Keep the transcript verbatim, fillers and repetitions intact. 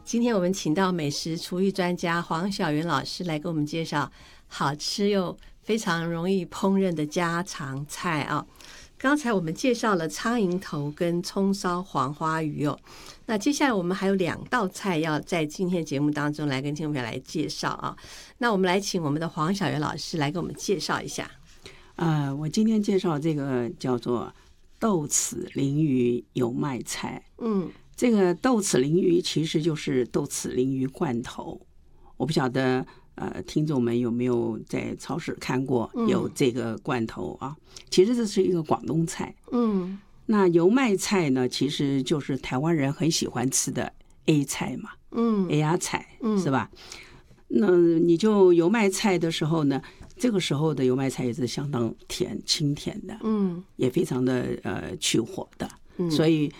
今天我们请到美食厨艺专家黄晓云老师来给我们介绍好吃又非常容易烹饪的家常菜啊。刚才我们介绍了苍蝇头跟葱烧黄花鱼哦，那接下来我们还有两道菜要在今天节目当中来跟听众朋友来介绍啊。那我们来请我们的黄晓云老师来给我们介绍一下。 呃，我今天介绍这个叫做豆豉鲮鱼油麦菜。嗯，这个豆豉鲮鱼其实就是豆豉鲮鱼罐头。我不晓得呃，听众们有没有在超市看过有这个罐头啊？嗯、其实这是一个广东菜。嗯，那油麦菜呢，其实就是台湾人很喜欢吃的 A 菜嘛。嗯 ，A 芽菜是吧？那你就油麦菜的时候呢，这个时候的油麦菜也是相当甜，清甜的，嗯，也非常的呃去火的。所以